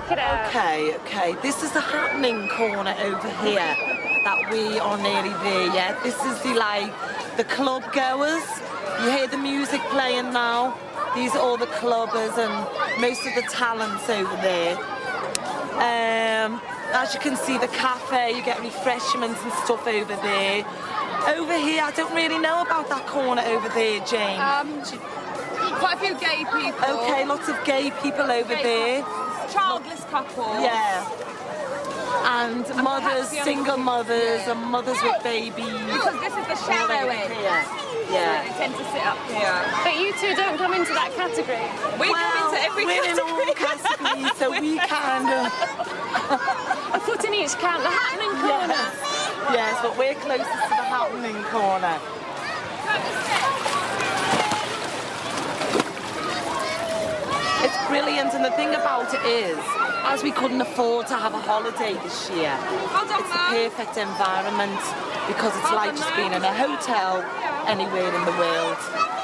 Check it out. Okay. This is the happening corner over here that we are nearly there, yeah? This is the club goers. You hear the music playing now? These are all the clubbers and most of the talents over there. As you can see, the cafe, you get refreshments and stuff over there. Over here, I don't really know about that corner over there, Jane. Quite a few gay people. Okay, lots of gay people over there. Childless couples. Yeah. And mothers, single mothers, and mothers with babies. Because this is the shallow end. Yeah. They tend to sit up here. But you two don't come into that category. We come into every we're category. in all categories, so we kind of... A foot in each camp, the happening corner. Yes, but we're closest to the happening corner. It's brilliant, and the thing about it is, as we couldn't afford to have a holiday this year, it's the perfect environment because it's like just being in a hotel anywhere in the world.